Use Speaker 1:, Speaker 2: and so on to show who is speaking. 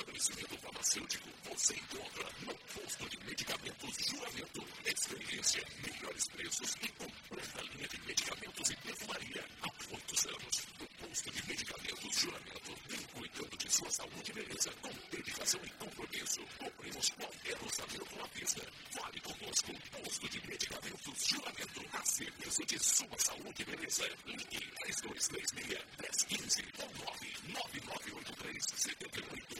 Speaker 1: estabelecimento farmacêutico você encontra no posto de medicamentos Juramento. Experiência, melhores preços e completa linha de medicamentos e perfumaria. Há muitos anos, no posto de medicamentos Juramento, vem cuidando de sua saúde e beleza com dedicação e compromisso. Cobrimos qualquer orçamento à vista. Fale conosco, posto de medicamentos Juramento. A serviço de sua saúde e beleza. Ligue 3236-1015 ou 99983-78